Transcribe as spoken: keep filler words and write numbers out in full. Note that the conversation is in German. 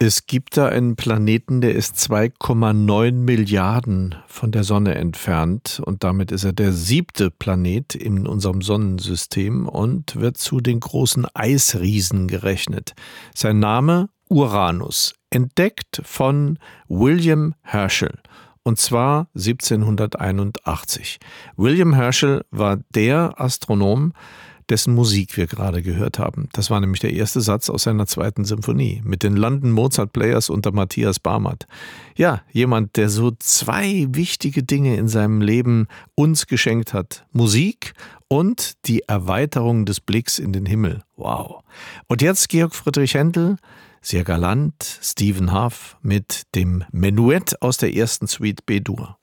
Es gibt da einen Planeten, der ist zwei Komma neun Milliarden von der Sonne entfernt und damit ist er der siebte Planet in unserem Sonnensystem und wird zu den großen Eisriesen gerechnet. Sein Name Uranus, entdeckt von William Herschel. Und zwar siebzehnhunderteinundachtzig. William Herschel war der Astronom, dessen Musik wir gerade gehört haben. Das war nämlich der erste Satz aus seiner zweiten Symphonie mit den London Mozart Players unter Matthias Barmert. Ja, jemand, der so zwei wichtige Dinge in seinem Leben uns geschenkt hat. Musik und die Erweiterung des Blicks in den Himmel. Wow. Und jetzt Georg Friedrich Händel, sehr galant, Stephen Hough mit dem Menuett aus der ersten Suite B-Dur.